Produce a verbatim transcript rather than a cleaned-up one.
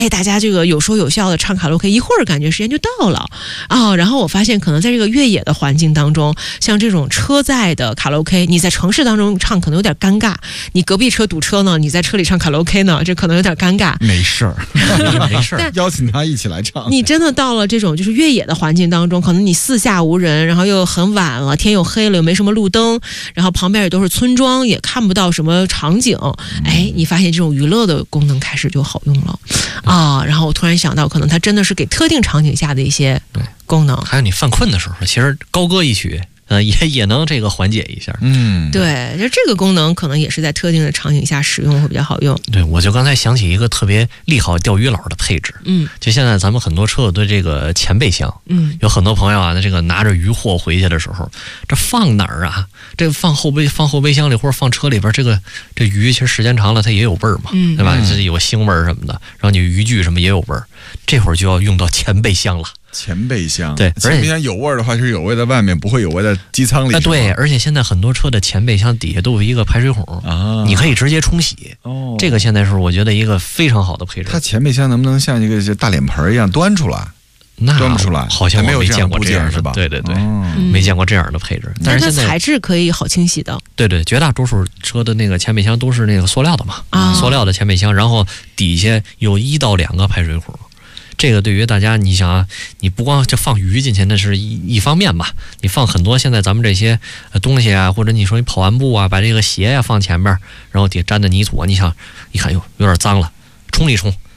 哎，大家这个有说有笑的唱卡拉 OK， 一会儿感觉时间就到了啊、哦。然后我发现，可能在这个越野的环境当中，像这种车载的卡拉 OK， 你在城市当中唱可能有点尴尬，你隔壁车堵车呢，你在车里唱卡拉 OK 呢，这可能有点尴尬。 没事儿，没事儿，邀请他一起来唱。 你真的到了这种就是越野的环境当中，可能你四下无人，然后又很晚了，天又黑了，又没什么路灯，然后旁边也都是村庄，也看不到什么场景。哎，你发现这种娱乐的功能开始就好用了。啊，然后我突然想到，可能它真的是给特定场景下的一些功能。 还有你犯困的时候，其实高歌一曲，呃，也也能这个缓解一下。 嗯， 对，就这个功能可能也是在特定的场景下使用会比较好用。 对，我就刚才想起一个特别利好钓鱼佬的配置。 嗯， 就现在咱们很多车有的这个前备箱， 嗯， 有很多朋友啊，那这个拿着鱼货回去的时候，这放哪儿啊？这个放后备放后备箱里或者放车里边，这个这鱼其实时间长了它也有味儿嘛， 嗯， 对吧？这有腥味儿什么的，然后你渔具什么也有味儿，这会儿就要用到前备箱了。 前备箱， 对， 前备箱有味儿的话是有味在外面，不会有味在机舱里。 啊，对，而且现在很多车的前备箱底下都有一个排水孔啊， 你可以直接冲洗。 哦， 这个现在是我觉得一个非常好的配置。 它前备箱能不能像一个大脸盆一样端出来？ 那端不出来， 好像没有见过这样的是吧？ 对对对， 哦、 没见过这样的配置。但是现在材质可以好清洗的。 对对，绝大多数车的那个前备箱都是那个塑料的嘛， 啊、 塑料的前备箱，然后底下有一到两个排水孔。这个对于大家，你想啊，你不光就放鱼进去，那是一一方面吧，你放很多现在咱们这些东西啊，或者你说你跑完步啊，把这个鞋呀、啊、放前面，然后底下沾的泥土啊，你想一看哟，有点脏了，冲一冲。